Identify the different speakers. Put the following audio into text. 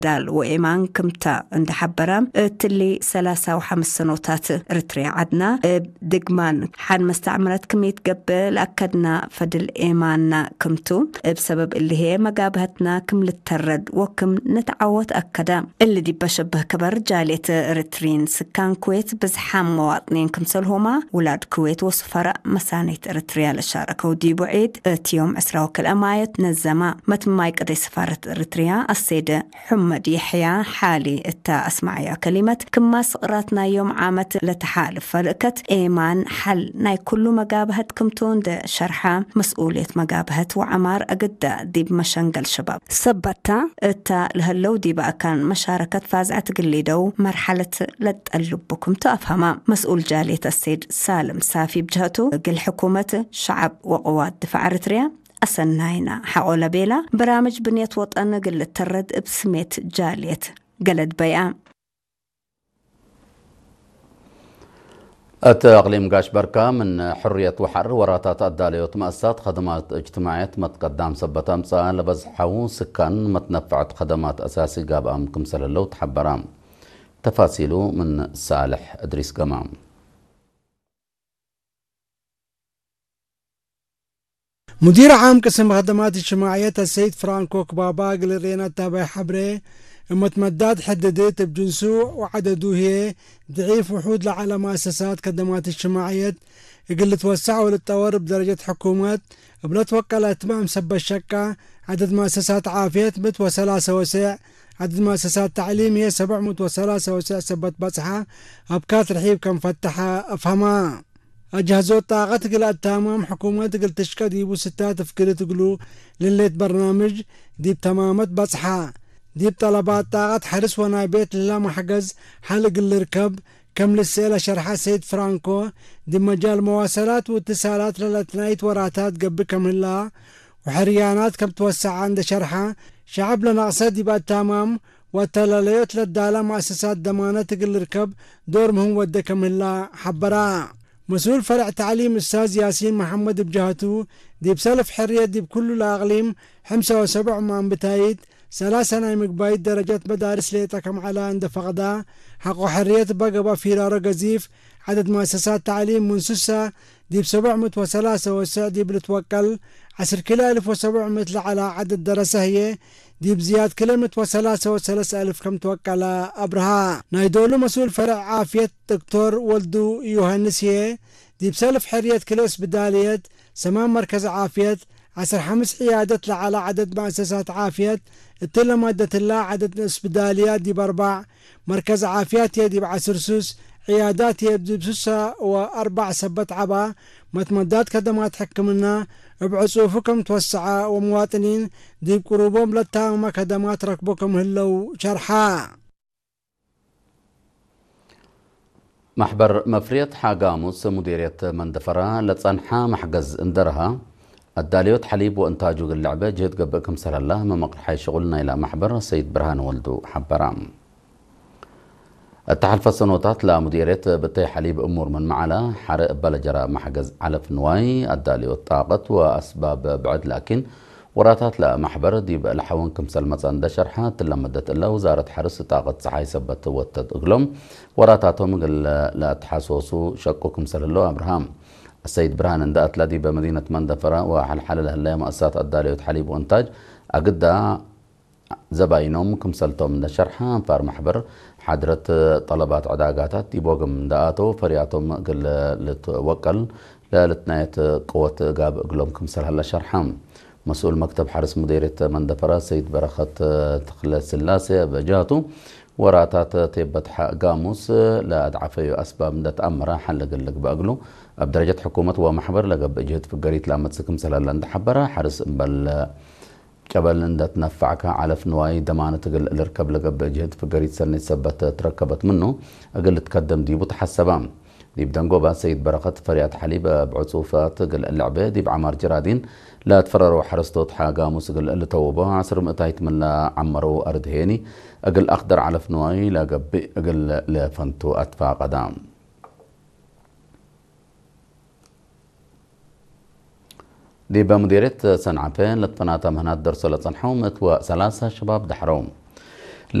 Speaker 1: دال وإيمان كمتا عند حبرام تلي 35 سنوات إريتريا عدنا دقمان حان مستعمرات كمية قبل أكدنا فدل إيماننا كمتو بسبب اللي هي مقابهتنا كم للترد وكم نتعوت أكدا اللي دي بشبه كبر جالية إريترين سكان كويت بزحام مواطنين كمسلهما ولاد كويت وسفراء مسانية إريتريا لشاركوا دي بعيد تيوم أسراو كالأماية نزما متمايك قدي سفارة إريتريا السيدة حمد يحيى حالي التا أسمعي كلمة كما صقراتنا يوم عامة لتحالف فلكت إيمان حل ناي كل مقابهة كمتون ده شرحة مسؤولية مقابهة وعمار أقدا دي بمشنقل شباب سبتا التا لهاللو دي بقى كان مشاركة فازعة قليدو مرحلة لتقلبكم تأفهما مسؤول جالية السيد سالم سافي بجهته قل حكومة شعب وقوات دفاع إريتريا أسناينا حقول بيلا برامج بنية وطن قل الترد بسميت جالية قلد بيان
Speaker 2: أقليم قاش بركة من حرية وحر وراتات الداليوت مؤسسات خدمات اجتماعية متقدم سبت أمسا لبزحو سكان متنفعت خدمات أساسي قاب أمكم سللو تحبرام تفاصيله من صالح إدريس قمام.
Speaker 3: مدير عام قسم خدمات اجتماعية السيد فرانكو كبابا قال رينا تابع حبري متمدد حددت بجنسو وعددو هي ضعيف وحود لعلى مؤسسات خدمات اجتماعية يقل توسعوا للطور بدرجة حكومات بلا توكل اتمام سب الشكة عدد مؤسسات عافية متوسلاسة وسع عدد مؤسسات تعليم هي 703 وسع سبت بصحة أبكات رحيب كم فتحة أفهمها أجهزوا الطاقة تقل التمام حكومة تقل تشكى ديبو ستات فكرة تقلو لليت برنامج ديب تمامت بصحة ديب طلبات طاقة حرس ونايبيت للا محجز حلق الركب كم للسيلة شرحة سيد فرانكو دي مجال مواصلات واتصالات للاتنايت وراتات قبل كم الله وحريانات كم توسع عند شرحة شعب لنا قصد يبقى التمام وتلاليوت للدالة مؤسسات ضمانة تقل الركب دور مهم ودى كم الله حبرا مسؤول فرع تعليم أستاذ ياسين محمد بجهته دي بسلف حرية دي بكل الأقليم 75 مان بتايد 3 نايمك بايد درجات مدارس ليتا كم على عند فقدا حقو حرية بقى في رارة قزيف عدد مؤسسات تعليم منسوسة دي ب703 وسع دي بلتوكل 10 كلا 1700 على عدد درسة هي دي بزياد كلمة و33,000 كم توكل أبرها نايدولو مسؤول فرع عافية دكتور ولدو يوهنسيه دي بسلف حرية كلوس بدالية سمان مركز عافية 15 عيادة على عدد مؤسسات عافية التلا مادة الله عدد اسبداليات دي ب4 مركز عافيات يدي بعسرسوس عيادات يدي بسوسة و4 سبت عبا متمدات خدمات حكمنا بعصوفكم توسعة ومواطنين دي بقروبهم للتامة خدمات ركبكم هلو شرحا
Speaker 2: محبر مفريت حاقاموس مديرية مندفرة لتصنحا محجز اندرها الداليوت حليب وانتاجه اللعبة جهد قبلكم سر الله ما مقرحي شغلنا إلى محبر سيد برهان ولدو حبرام التحالف السنوات لمديرية بتي حليب أمور من معلا حرق بلجرة محجز علف نواي الداليوت طاقت وأسباب بعد لكن وراتات لمحبر دي بلحوانكم سلمت عند شرحات لمدت الله وزارة حرس طاقت صحي سبت وتدقلهم وراتاتهم لا تحسوسوا شكوكم سر الله أبراهام السيد برهان اندأت لدي بمدينة مندفرة وحل لها مؤسسات الداليوت حليب وانتاج أقدا زباينهم كمسلتهم من الشرحة فار محبر حضرت طلبات عداقاتات دي بوغم دقاتو فرياتهم قل لتوكل لتناية قوة قاب قلوم كمسل هلا شرحة مسؤول مكتب حرس مديرية مندفرة سيد برخت تخلى سلاسة بجاتو وراتات تيبت قاموس لا أدعفي أسباب مدت أمرا حل قلق بأقلو بدرجة حكومة ومحبر لقب جهد في قريت لامت سكم سلالا حبرا حرس بل قبل ان تنفعك على فنواي دمانه تقل الركب لقب جهد في قريت سنه سبت تركبت منه اقل تقدم دي بتحسبام دي بدنقوبه سيد بركات فريات حليب بعصوفات قل اللعبه دي بعمار جرادين لا تفرروا حرستوت حاقاموس قل اللي توبه عصر متايت من لا عمروا ارض هيني اقل اخضر على فنواي لقب اقل لفنتو اتفا قدام دي بمديرية سنعفين لطفنات مهنات درسو لتصنحوم اتوا 3 شباب دحروم